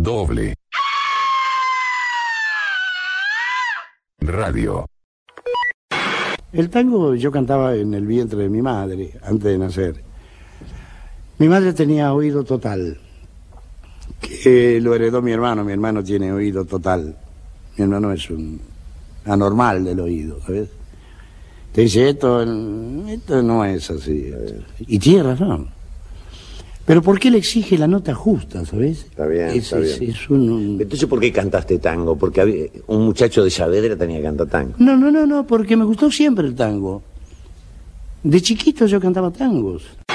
Doble. Radio. El tango yo cantaba en el vientre de mi madre, antes de nacer. Mi madre tenía oído total, que lo heredó mi hermano tiene oído total. Mi hermano es un anormal del oído, ¿sabes? Te dice, esto no es así. Y tiene razón. Pero ¿por qué le exige la nota justa, sabes? Está bien, está bien. Es un... Entonces, ¿por qué cantaste tango? Porque un muchacho de Saavedra tenía que cantar tango. No, porque me gustó siempre el tango. De chiquito yo cantaba tangos.